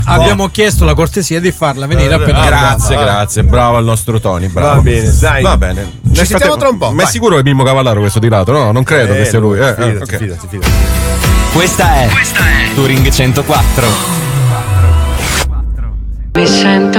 Abbiamo chiesto la cortesia di farla venire appena. Grazie, bravo al nostro Tony, bravo. Va bene, dai. Va bene. Ci sentiamo tra un po'. Ma è sicuro che è Mimmo Cavallaro questo tirato? No, non credo che sia lui. Fidati. Questa è Touring 104. Mi sento